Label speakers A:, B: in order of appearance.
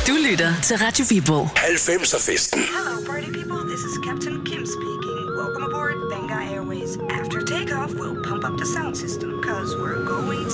A: Du lytter til Radio Viborg.
B: 90'er-festen.
C: Hello, party people. This is Captain Kim speaking. Welcome aboard Benga Airways. After takeoff, we'll pump up the sound system, cause we're going